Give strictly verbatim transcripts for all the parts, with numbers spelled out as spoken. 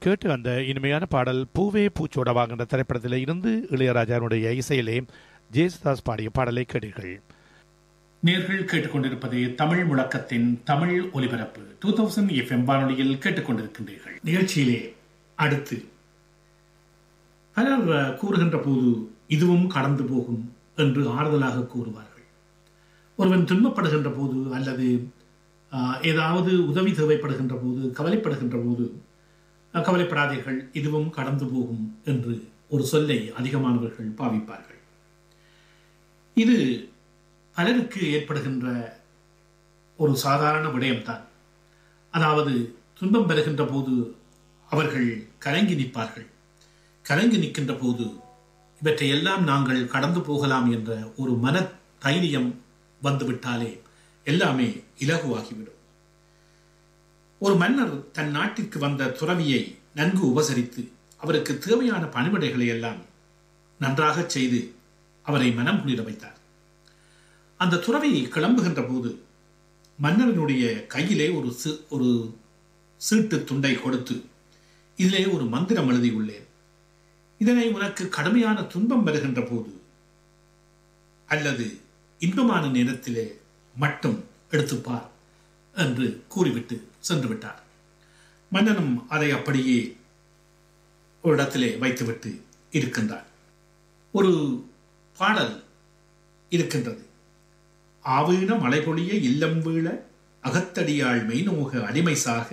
கேட்டு அந்த இனிமையான பாடல் பூவே பூச்சோடவாகின்ற திரைப்படத்தில் இருந்து இளையராஜாவுடைய இசையிலே ஜேசுதாஸ் பாடிய பாடலை கேட்டீர்கள். நேர்கள் கேட்டுக்கொண்டிருப்பது தமிழ் முழக்கத்தின் தமிழ் ஒலிபரப்பு டூ தௌசண்ட் எஃப் எம் வானொலியில் கேட்டுக்கொண்டிருக்கின்றீர்கள். நிகழ்ச்சியிலே அடுத்து பலர் கூறுகின்ற போது இதுவும் கடந்து போகும் என்று ஆறுதலாக கூறுவார்கள். ஒருவன் துன்பப்படுகின்ற போது அல்லது ஏதாவது உதவி தேவைப்படுகின்ற போது, கவலைப்படுகின்ற போது, கவலைப்படாதீர்கள் இதுவும் கடந்து போகும் என்று ஒரு சொல்லை அதிகமானவர்கள் பாவிப்பார்கள். இது பலருக்கு ஏற்படுகின்ற ஒரு சாதாரண விடயம்தான். அதாவது துன்பம் பெறுகின்ற போது அவர்கள் கலங்கி நிற்பார்கள். கலங்கி நிற்கின்ற போது இவற்றை எல்லாம் நாங்கள் கடந்து போகலாம் என்ற ஒரு மன தைரியம் வந்துவிட்டாலே எல்லாமே இலகுவாகிவிடும். ஒரு மன்னர் தன் நாட்டிற்கு வந்த துறவியை நன்கு உபசரித்து அவருக்கு தேவையான பணிவிடைகளை எல்லாம் நன்றாக செய்து அவரை மனம் குளிர வைத்தார். அந்த துறவி கிளம்புகின்ற போது மன்னரனுடைய கையிலே ஒரு ஒரு சீட்டு துண்டை கொடுத்து, இதிலே ஒரு மந்திரம் எழுதியுள்ளேன், இதனை உனக்கு கடுமையான துன்பம் வருகின்ற போது அல்லது இன்பமான நேரத்திலே மட்டும் எடுத்துப்பார் என்று கூறிவிட்டு சென்று விட்டார். மன்னனும் அதை அப்படியே ஒரு இடத்திலே வைத்துவிட்டு இருக்கின்றார். ஒரு பாடல் இருக்கின்றது. ஆவீன மலைபொழிய இல்லம் வீழ அகத்தடியாள் மெய்நோக அடிமை சாக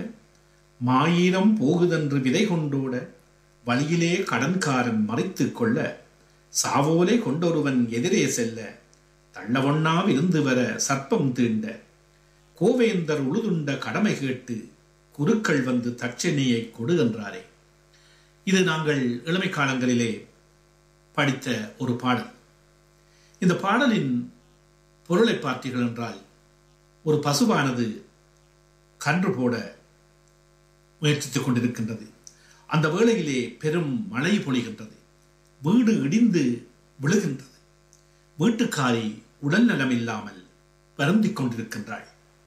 மாயிரம் போகுதென்று விதை கொண்டோட வழியிலே கடன்காரன் மறைத்து கொள்ள சாவோலே கொண்டொருவன் எதிரே செல்ல தள்ளவொண்ணாவ் இருந்து வர சர்ப்பம் தீண்ட கோவேந்தர் உழுதுண்ட கடமை கேட்டு குருக்கள் வந்து தட்சணையை கொடு என்றாரே. இது நாங்கள் இளமை காலங்களிலே படித்த ஒரு பாடல். இந்த பாடலின் பொருளை பார்த்தீர்கள் என்றால், ஒரு பசுவானது கன்று போட முயற்சித்துக் கொண்டிருக்கின்றது. அந்த வேளையிலே பெரும் மழை பொழிகின்றது. வீடு இடிந்து விழுகின்றது. வீட்டுக்காரி உடல் நலமில்லாமல் வருந்திக் கொண்டிருக்கின்றாள்.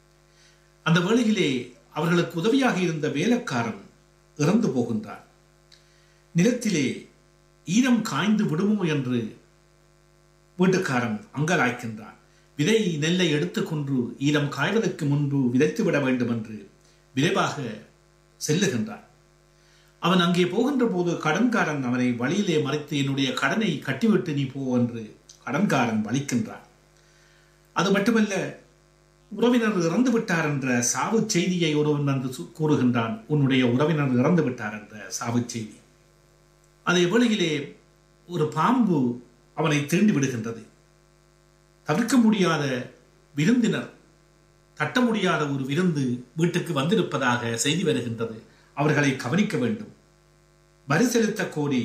அந்த வேளையிலே அவர்களுக்கு உதவியாக இருந்த வேலைக்காரன் இறந்து போகின்றார். நிலத்திலே ஈரம் காய்ந்து விடுமோ என்று வீட்டுக்காரன் அங்கலாய்க்கின்றான். விதை நெல்லை எடுத்துக்கொண்டு ஈரம் காய்வதற்கு முன்பு விதைத்து விட வேண்டும் என்று விரைவாக செல்லுகின்றான். அவன் அங்கே போகின்ற போது கடன்காரன் அவனை வழியிலே மறைத்து என்னுடைய கடனை கட்டிவிட்டு நீ போ என்று கடன்காரன் வலிக்கின்றான். அது மட்டுமல்ல, உறவினர் இறந்து விட்டார் என்ற சாவு செய்தியை ஒருவன் வந்து கூறுகின்றான். உன்னுடைய உறவினர் இறந்து விட்டார் என்ற சாவு செய்தி. அதே வேளையிலே ஒரு பாம்பு அவனை தீண்டி விடுகின்றது. தவிர்க்க முடியாத விருந்தினர், தட்ட முடியாத ஒரு விருந்து வீட்டுக்கு வந்திருப்பதாக செய்தி வருகின்றது. அவர்களை கவனிக்க வேண்டும். வரி செலுத்த கோரி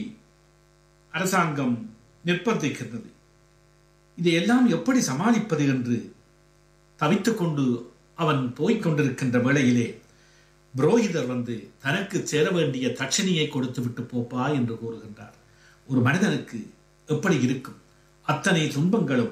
அரசாங்கம் நிர்பந்திக்கின்றது. இதையெல்லாம் எப்படி சமாளிப்பது என்று தவித்துக் கொண்டு அவன் போய்கொண்டிருக்கின்ற வேளையிலே புரோகிதர் வந்து தனக்கு சேர வேண்டிய தட்சணையை கொடுத்து விட்டு போப்பா என்று கூறுகின்றார். ஒரு மனிதனுக்கு எப்படி இருக்கும்? அத்தனை துன்பங்களும்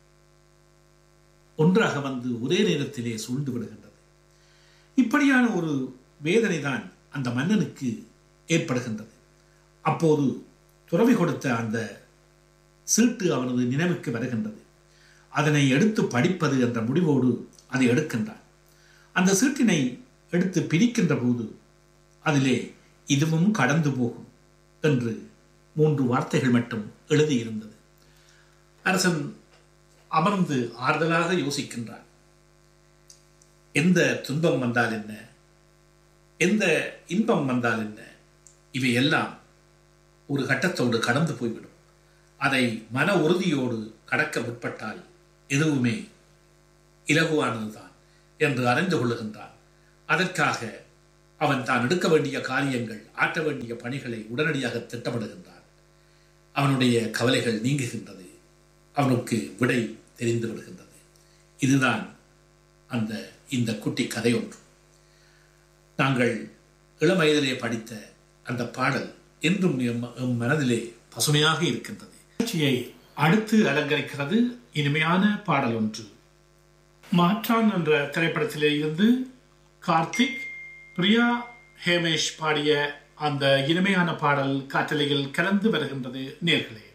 ஒன்றாக வந்து ஒரே நேரத்திலே சூழ்ந்து விடுகின்றது. இப்படியான ஒரு வேதனை தான் அந்த மன்னனுக்கு ஏற்படுகின்றது. அப்போது துறவி கொடுத்த அந்த சீட்டு அவனது நினைவுக்கு வருகின்றது. அதனை எடுத்து படிப்பது என்ற முடிவோடு அதை எடுக்கின்றான். அந்த சீட்டினை எடுத்து பிரிக்கின்ற போது அதிலே இதுவும் கடந்து போகும் என்று மூன்று வார்த்தைகள் மட்டும் எழுதியிருந்தது. அரசன் அமர்ந்து ஆறுதலாக யோசிக்கின்றான். எந்த துன்பம் வந்தால் என்ன, எந்த இன்பம் வந்தால் என்ன, இவையெல்லாம் ஒரு கட்டத்தோடு கடந்து போய்விடும். அதை மன உறுதியோடு கடக்க முற்பட்டால் எதுவுமே இலகுவானதுதான் என்று அறிந்து கொள்ளுகின்றான். அதற்காக அவன் தான் எடுக்க வேண்டிய காரியங்கள், ஆற்ற வேண்டிய பணிகளை உடனடியாக திட்டமிடுகின்றான். அவனுடைய கவலைகள் நீங்குகின்றது. அவனுக்கு விடை தெரிந்து விடுகின்றது. இதுதான் அந்த இந்த குட்டி கதை ஒன்று. நாங்கள் இளம் வயதிலே படித்த அந்த பாடல் என்றும் எம் மனதிலே பசுமையாக இருக்கின்றது. நிகழ்ச்சியை அடுத்து அலங்கரிக்கிறது இனிமையான பாடல் ஒன்று. மாற்றான் என்ற திரைப்படத்திலே இருந்து கார்த்திக், பிரியா ஹேமேஷ் பாடிய அந்த இனிமையான பாடல் காற்றலையில் கலந்து வருகின்றது நேர்களே.